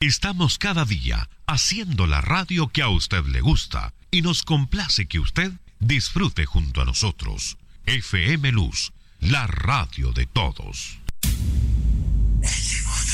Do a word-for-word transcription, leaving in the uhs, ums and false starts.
Estamos cada día haciendo la radio que a usted le gusta y nos complace que usted disfrute junto a nosotros. F M Luz, la radio de todos.